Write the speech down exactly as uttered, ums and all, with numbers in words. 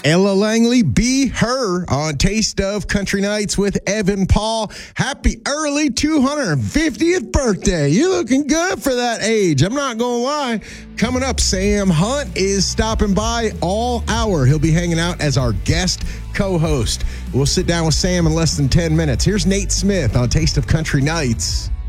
Ella Langley, Be Her on Taste of Country Nights with Evan Paul. Happy early two hundred fiftieth birthday. You're looking good for that age. I'm not going to lie. Coming up, Sam Hunt is stopping by all hour. He'll be hanging out as our guest co-host. We'll sit down with Sam in less than ten minutes. Here's Nate Smith on Taste of Country Nights.